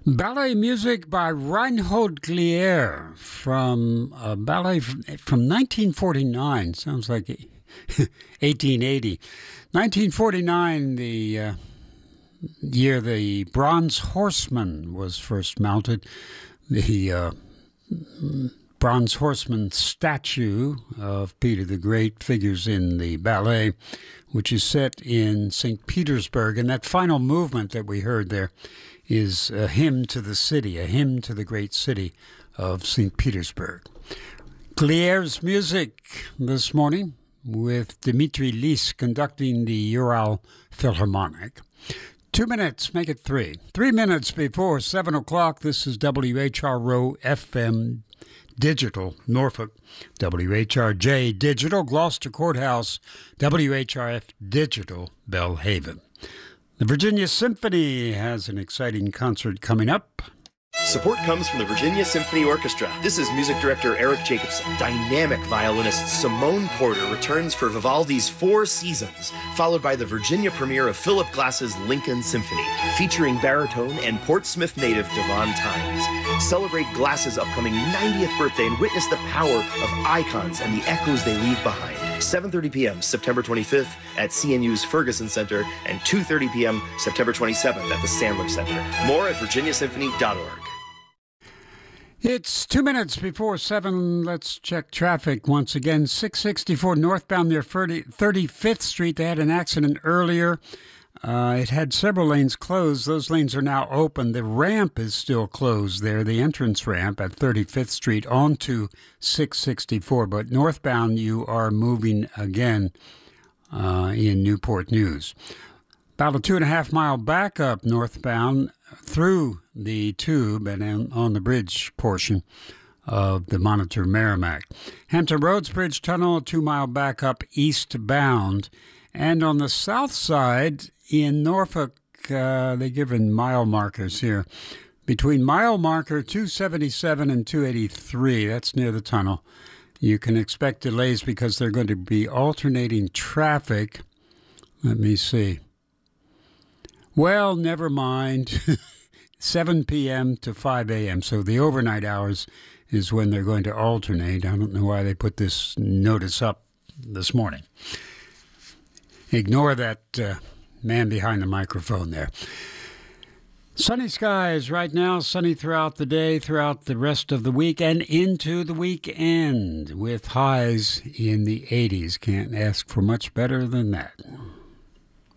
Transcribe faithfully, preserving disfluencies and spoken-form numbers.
Ballet music by Reinhold Glier from a ballet from nineteen forty-nine. Sounds like eighteen eighty. nineteen forty-nine, the uh, year the Bronze Horseman was first mounted. The uh, Bronze Horseman statue of Peter the Great figures in the ballet, which is set in Saint Petersburg. And that final movement that we heard there is a hymn to the city, a hymn to the great city of Saint Petersburg. Glier's music this morning with Dmitri Lis conducting the Ural Philharmonic. Two minutes, make it three. Three minutes before seven o'clock, this is W H R O F M Digital, Norfolk, W H R J Digital, Gloucester Courthouse, W H R F Digital, Belhaven. The Virginia Symphony has an exciting concert coming up. Support comes from the Virginia Symphony Orchestra. This is music director Eric Jacobson. Dynamic violinist Simone Porter returns for Vivaldi's Four Seasons, followed by the Virginia premiere of Philip Glass's Lincoln Symphony, featuring baritone and Portsmouth native Devon Tynes. Celebrate Glass's upcoming ninetieth birthday and witness the power of icons and the echoes they leave behind. seven thirty p.m. September twenty-fifth at C N U's Ferguson Center and two thirty p.m. September twenty-seventh at the Sandler Center. More at virginia symphony dot org. It's two minutes before seven. Let's check traffic once again. six sixty-four northbound near thirty-fifth Street. They had an accident earlier. Uh, it had several lanes closed. Those lanes are now open. The ramp is still closed there, the entrance ramp at thirty-fifth Street onto six sixty-four. But northbound, you are moving again uh, in Newport News. About a two and a half mile backup northbound through the tube and on the bridge portion of the Monitor Merrimack. Hampton Roads Bridge Tunnel, a two mile backup eastbound. And on the south side in Norfolk, uh, they're given mile markers here. Between mile marker two seventy-seven and two eighty-three, that's near the tunnel, you can expect delays because they're going to be alternating traffic. Let me see. Well, never mind. seven p.m. to five a.m. So the overnight hours is when they're going to alternate. I don't know why they put this notice up this morning. Ignore that uh, man behind the microphone there. Sunny skies right now, sunny throughout the day, throughout the rest of the week, and into the weekend with highs in the eighties. Can't ask for much better than that.